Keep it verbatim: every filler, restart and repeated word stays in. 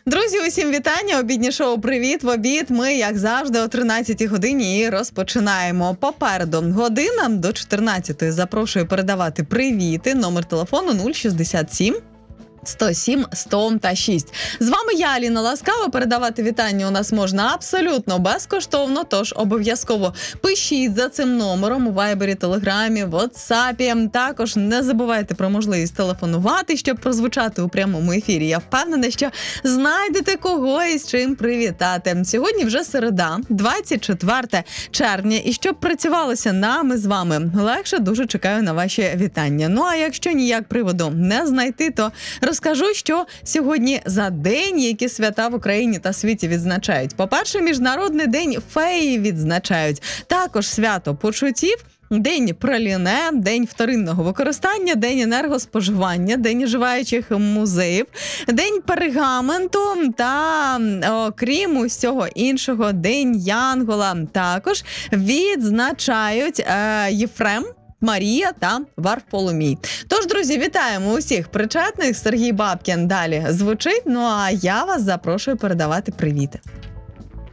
Друзі, усім вітання, обіднє шоу «Привіт» в обід. Ми, як завжди, о тринадцятій годині і розпочинаємо. Попереду година до чотирнадцятої. Запрошую передавати привіти. Номер телефону нуль шістдесят сім сто сім сто та шість. З вами я, Аліна Ласкава. Передавати вітання у нас можна абсолютно безкоштовно, тож обов'язково пишіть за цим номером у Вайбері, Телеграмі, Ватсапі. Також не забувайте про можливість телефонувати, щоб прозвучати у прямому ефірі. Я впевнена, що знайдете кого і з чим привітати. Сьогодні вже середа, двадцять четверте червня, і щоб працювалося нами з вами легше, дуже чекаю на ваші вітання. Ну а якщо ніяк приводу не знайти, то розкажу, що сьогодні за день, які свята в Україні та світі відзначають. По-перше, Міжнародний день феї відзначають. Також свято почуттів, День праліне, День вторинного використання, День енергоспоживання, День оживаючих музеїв, День пергаменту та, окрім усього іншого, День Янгола. Також відзначають е, Єфрем, Марія та Варфоломій. Тож, друзі, вітаємо усіх причетних. Сергій Бабкін далі звучить. Ну а я вас запрошую передавати привіти.